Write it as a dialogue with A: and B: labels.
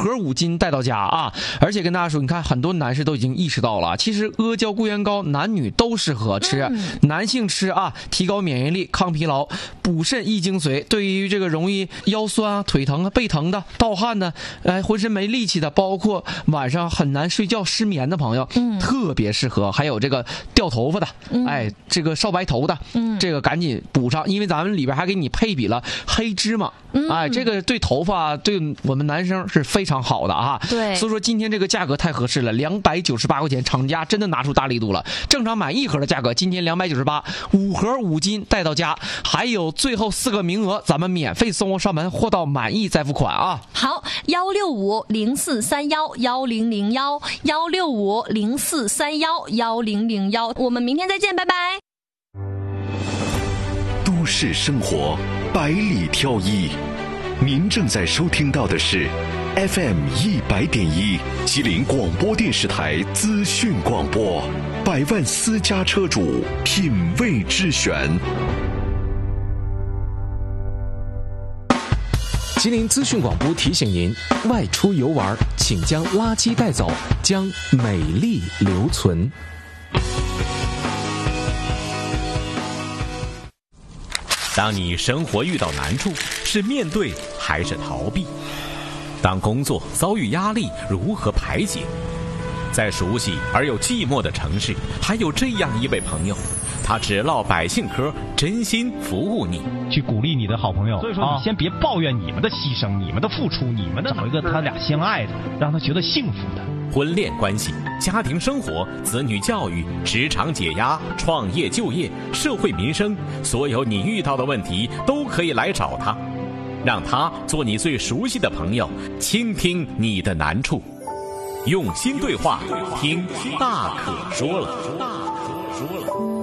A: 盒5斤带到家啊！而且跟大家说，你看很多男士都已经意识到了，其实阿胶固元膏男女都适合吃，男性吃啊，提高免疫力、抗疲劳、补肾益精髓。对于这个容易腰酸啊、腿疼啊、背疼的、盗汗的、浑身没力气的，包括晚上很难睡觉、失眠的朋友，特别适合。还有这个掉头发的，这个少白头的，这个赶紧补上，因为咱们里边还给你配比了黑芝麻，这个对头发对我们男生是非常好的啊。
B: 对，
A: 所以说今天这个价格太合适了，298块钱，厂家真的拿出大力度了。正常买1盒的价格，今天298，5盒5斤带到家，还有最后4个名额，咱们免费送货上门，货到满意再付款啊。
B: 好，16504311001，16504311001，我们明天再见，拜拜。
C: 都市生活百里挑一，您正在收听到的是 FM100.1 吉林广播电视台资讯广播，百万私家车主品味之选。
D: 吉林资讯广播提醒您，外出游玩请将垃圾带走，将美丽留存。
E: 当你生活遇到难处，是面对还是逃避？当工作遭遇压力，如何排解？在熟悉而又寂寞的城市，还有这样一位朋友，他只唠百姓嗑，真心服务你，
F: 去鼓励你的好朋友。所以说，你先别抱怨你们的牺牲、你们的付出、你们的找一个他俩相爱的，让他觉得幸福的。
E: 婚恋关系、家庭生活、子女教育、职场解压、创业就业、社会民生，所有你遇到的问题都可以来找他，让他做你最熟悉的朋友，倾听你的难处，用心对话，听大可说了。